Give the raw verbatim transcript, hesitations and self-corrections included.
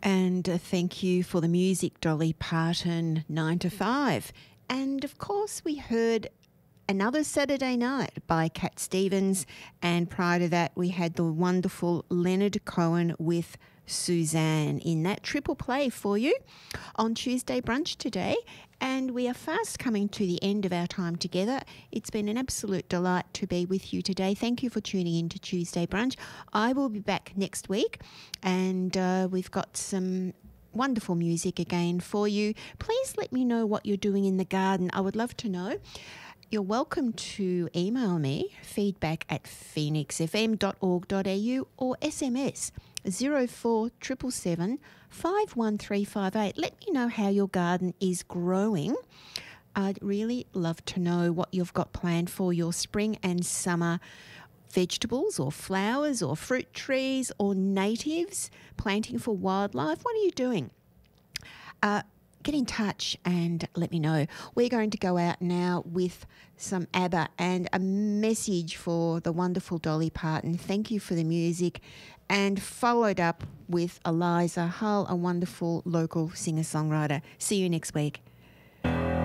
And uh, thank you for the music, Dolly Parton, nine to five. And of course, we heard Another Saturday Night by Cat Stevens. And prior to that, we had the wonderful Leonard Cohen with Suzanne in that triple play for you on Tuesday Brunch today. And we are fast coming to the end of our time together. It's been an absolute delight to be with you today. Thank you for tuning in to Tuesday Brunch. I will be back next week, and uh, we've got some wonderful music again for you. Please let me know what you're doing in the garden. I would love to know. You're welcome to email me, feedback at phoenix f m dot org dot a u or S M S zero four seven seven seven, five one three five eight. Let me know how your garden is growing. I'd really love to know what you've got planned for your spring and summer vegetables or flowers or fruit trees or natives, planting for wildlife. What are you doing? Uh, Get in touch and let me know. We're going to go out now with some ABBA and a message for the wonderful Dolly Parton. Thank you for the music. And followed up with Eliza Hull, a wonderful local singer-songwriter. See you next week.